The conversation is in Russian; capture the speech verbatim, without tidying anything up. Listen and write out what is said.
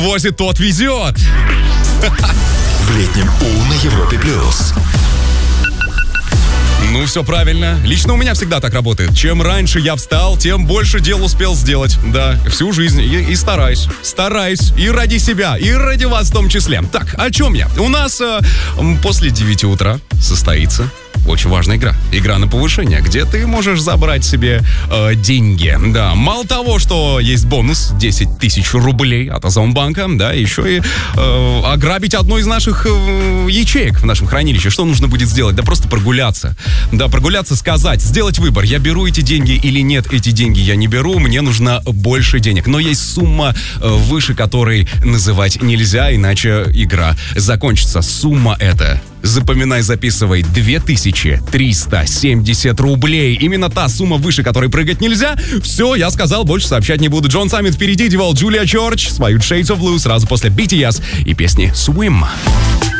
возит, тот везет. В летнем У на Европе плюс. Ну, все правильно. Лично у меня всегда так работает. Чем раньше я встал, тем больше дел успел сделать. Да, всю жизнь. И, и стараюсь. Стараюсь. И ради себя, и ради вас в том числе. Так, о чем я? У нас э, после девяти утра состоится очень важная игра. Игра на повышение, где ты можешь забрать себе э, деньги. Да, мало того, что есть бонус десять тысяч рублей от Озонбанка, да, еще и э, ограбить одну из наших э, ячеек в нашем хранилище. Что нужно будет сделать? Да просто прогуляться. Да, прогуляться, сказать, сделать выбор. Я беру эти деньги или нет, эти деньги я не беру, мне нужно больше денег. Но есть сумма, э, выше которой называть нельзя, иначе игра закончится. Сумма эта, запоминай, записывай, две тысячи триста семьдесят рублей. Именно та сумма, выше которой прыгать нельзя. Все, я сказал, больше сообщать не буду. Джон Саммит впереди, девал Джулия Чорч, свою Shades of Blue сразу после би ти эс и песни Swim.